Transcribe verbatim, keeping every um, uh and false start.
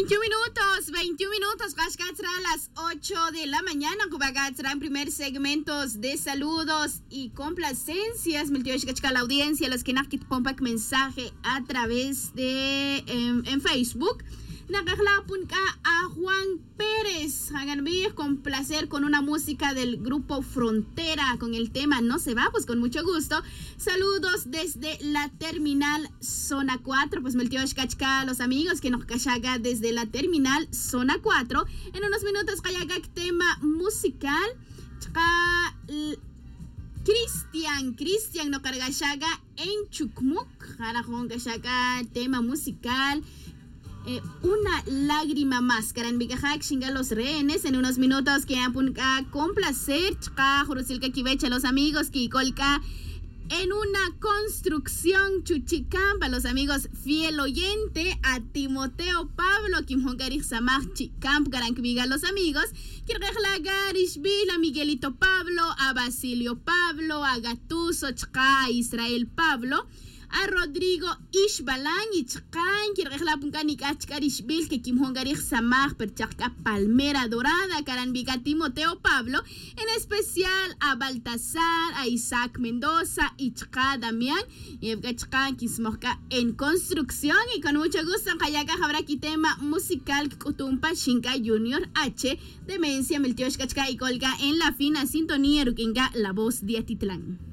veintiún minutos, veintiún minutos, Kashkat será a las ocho de la mañana, Kubagat será en primer segmentos de saludos y complacencias, la audiencia, los que nos comparten mensaje a través de en, en Facebook. Nakaklapun ka a Juan Pérez, hagan con placer con una música del grupo Frontera con el tema No se va, pues con mucho gusto. Saludos desde la terminal zona cuatro, pues me kachka los amigos que nos cachaga desde la terminal zona cuatro. En unos minutos kayaga tema musical. Chaka Cristian, Cristian no carga en Chukmuk, jarajón cachaga tema musical. Eh, una lágrima más, Karanbikajak, Shinga los rehenes. En unos minutos que apunca con placer, Chka, Jurusilka Kibecha, los amigos, Kikolka, en una construcción Chuchicampa, los amigos fiel oyente, a Timoteo Pablo, Kim Hongarich Samach Chicamp, Garankviga, los amigos, Kirrejla Garishbil, a Miguelito Pablo, a Basilio Pablo, a Gatuso, Chka, Israel Pablo, a Rodrigo Ishbalan y Chkan, que regla puncani Kachkarishbil, que Kim Hongarich Samach, Perchaka Palmera Dorada, Caranbiga Timoteo Pablo, en especial a Baltasar, a Isaac Mendoza y Chka Damián, y Evga Chkan, Kismoka en construcción, y con mucho gusto, Kayaka habrá aquí tema musical Kutumpa Shinka Junior H, Demencia, Meltiosh Kachka y Colga en la fina sintonía, Rukinga, la voz de Atitlán.